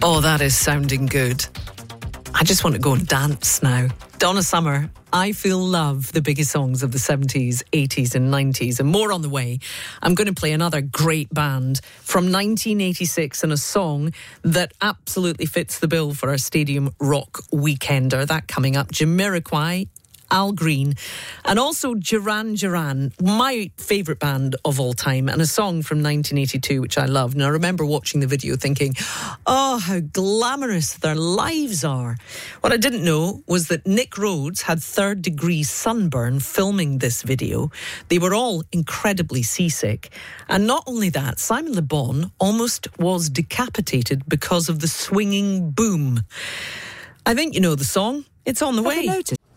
Oh, that is sounding good. I just want to go and dance now. Donna Summer, I Feel Love, the biggest songs of the 70s, 80s and 90s, and more on the way. I'm going to play another great band from 1986 and a song that absolutely fits the bill for our Stadium Rock Weekender. That coming up, Jamiroquai, Al Green, and also Duran Duran, my favourite band of all time, and a song from 1982 which I love. And I remember watching the video thinking, oh, how glamorous their lives are. What I didn't know was that Nick Rhodes had third-degree sunburn filming this video. They were all incredibly seasick. And not only that, Simon Le Bon almost was decapitated because of the swinging boom. I think you know the song. It's on the way.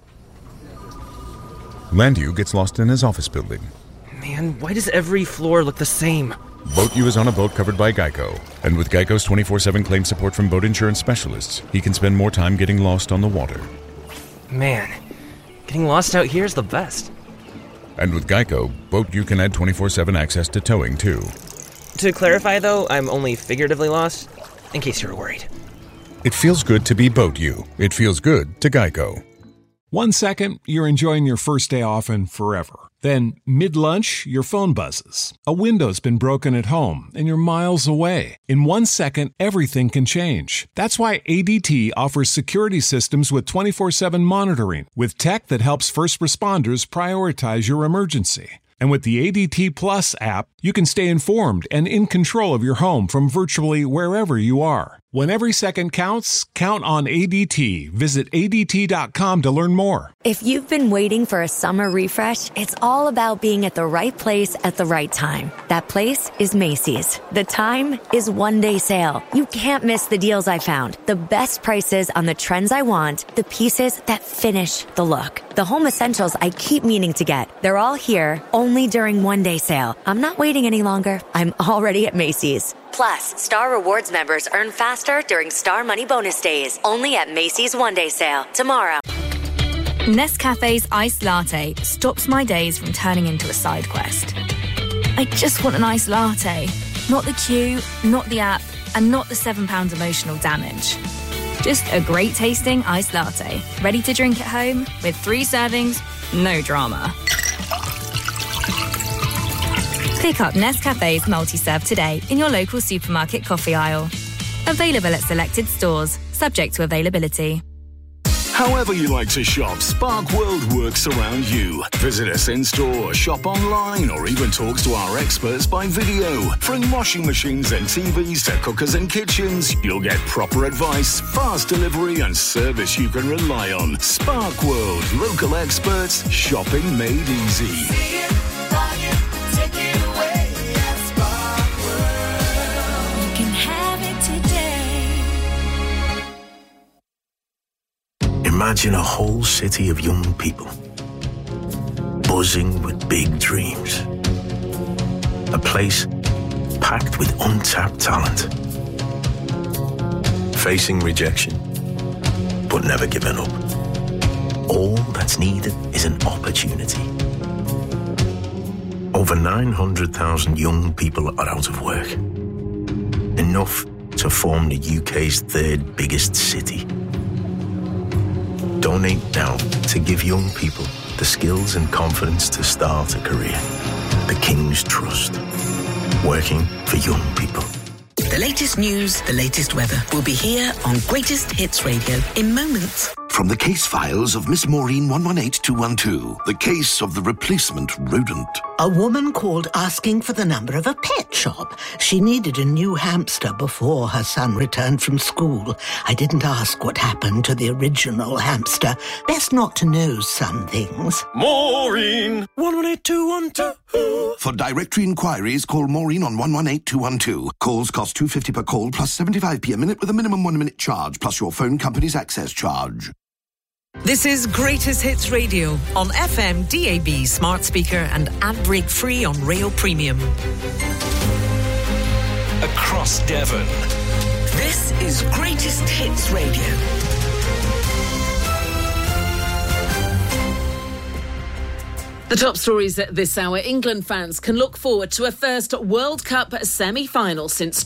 Landu gets lost in his office building. Man, why does every floor look the same? Boat U is on a boat covered by Geico. And with Geico's 24/7 claim support from boat insurance specialists, he can spend more time getting lost on the water. Man, getting lost out here is the best. And with Geico, Boat U can add 24/7 access to towing, too. To clarify, though, I'm only figuratively lost, in case you were worried. It feels good to be Boat U. It feels good to Geico. 1 second, you're enjoying your first day off and forever. Then, mid-lunch, your phone buzzes. A window's been broken at home, and you're miles away. In 1 second, everything can change. That's why ADT offers security systems with 24/7 monitoring, with tech that helps first responders prioritize your emergency. And with the ADT Plus app, you can stay informed and in control of your home from virtually wherever you are. When every second counts, count on ADT. Visit ADT.com to learn more. If you've been waiting for a summer refresh, it's all about being at the right place at the right time. That place is Macy's. The time is one day sale. You can't miss the deals I found. The best prices on the trends I want, the pieces that finish the look. The home essentials I keep meaning to get. They're all here, only during one day sale. I'm not waiting any longer. I'm already at Macy's. Plus, Star Rewards members earn faster during Star Money Bonus Days. Only at Macy's One Day Sale. Tomorrow. Nescafe's iced latte stops my days from turning into a side quest. I just want an iced latte. Not the queue, not the app, and not the £7 emotional damage. Just a great tasting iced latte. Ready to drink at home with 3 servings, no drama. Pick up Nescafe's multi-serve today in your local supermarket coffee aisle. Available at selected stores, subject to availability. However you like to shop, Spark World works around you. Visit us in-store, shop online, or even talk to our experts by video. From washing machines and TVs to cookers and kitchens, you'll get proper advice, fast delivery, and service you can rely on. Spark World, local experts, shopping made easy. Imagine a whole city of young people, buzzing with big dreams. A place packed with untapped talent. Facing rejection, but never giving up. All that's needed is an opportunity. Over 900,000 young people are out of work. Enough to form the UK's 3rd biggest city. Donate now to give young people the skills and confidence to start a career. The King's Trust. Working for young people. The latest news, the latest weather will be here on Greatest Hits Radio in moments. From the case files of Miss Maureen 118212, the case of the replacement rodent. A woman called asking for the number of a pet shop. She needed a new hamster before her son returned from school. I didn't ask what happened to the original hamster. Best not to know some things. Maureen 118212. For directory inquiries, call Maureen on 118212. Calls cost £2.50 per call plus 75p a minute with a minimum 1 minute charge plus your phone company's access charge. This is Greatest Hits Radio on FM, DAB, smart speaker and ad-break free on Rail Premium. Across Devon. This is Greatest Hits Radio. The top stories at this hour. England fans can look forward to a first World Cup semi-final since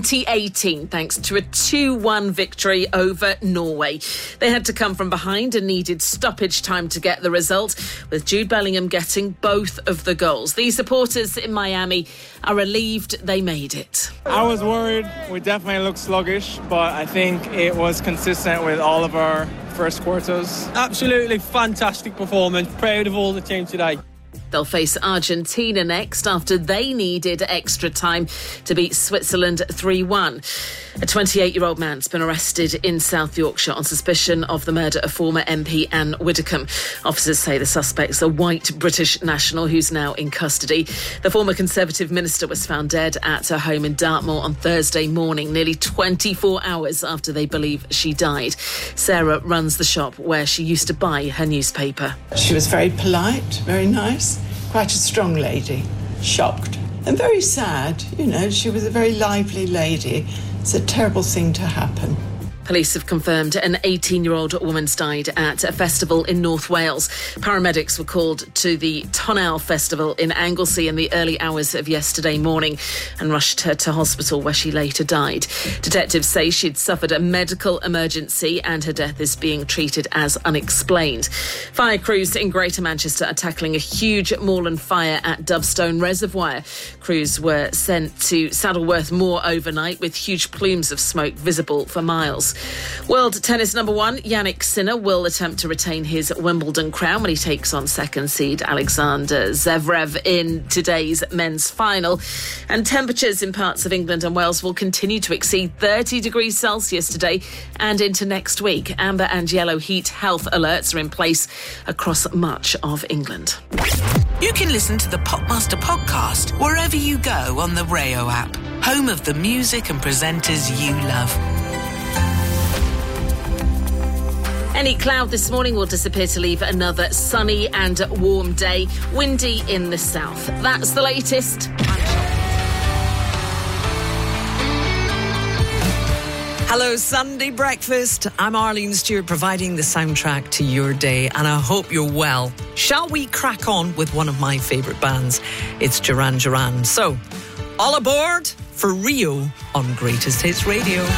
2018 thanks to a 2-1 victory over Norway. They had to come from behind and needed stoppage time to get the result, with Jude Bellingham getting both of the goals. The supporters in Miami are relieved they made it. I was worried. We definitely looked sluggish, but I think it was consistent with all of our first quarters. Absolutely fantastic performance. Proud of all the team today. They'll face Argentina next after they needed extra time to beat Switzerland 3-1. A 28-year-old man's been arrested in South Yorkshire on suspicion of the murder of former MP Anne Widdecombe. Officers say the suspect's a white British national who's now in custody. The former Conservative minister was found dead at her home in Dartmoor on Thursday morning, nearly 24 hours after they believe she died. Sarah runs the shop where she used to buy her newspaper. She was very polite, very nice, quite a strong lady, shocked and very sad. You know, she was a very lively lady. It's a terrible thing to happen. Police have confirmed an 18-year-old woman's died at a festival in North Wales. Paramedics were called to the Tonal Festival in Anglesey in the early hours of yesterday morning and rushed her to hospital where she later died. Detectives say she'd suffered a medical emergency and her death is being treated as unexplained. Fire crews in Greater Manchester are tackling a huge moorland fire at Dovestone Reservoir. Crews were sent to Saddleworth Moor overnight with huge plumes of smoke visible for miles. World tennis number one, Yannick Sinner, will attempt to retain his Wimbledon crown when he takes on second seed Alexander Zverev in today's men's final. And temperatures in parts of England and Wales will continue to exceed 30 degrees Celsius today and into next week. Amber and yellow heat health alerts are in place across much of England. You can listen to the Popmaster podcast wherever you go on the Rayo app, home of the music and presenters you love. Any cloud this morning will disappear to leave another sunny and warm day. Windy in the south. That's the latest. Hello, Sunday breakfast. I'm Arlene Stewart, providing the soundtrack to your day, and I hope you're well. Shall we crack on with one of my favourite bands? It's Duran Duran. So, all aboard for Rio on Greatest Hits Radio.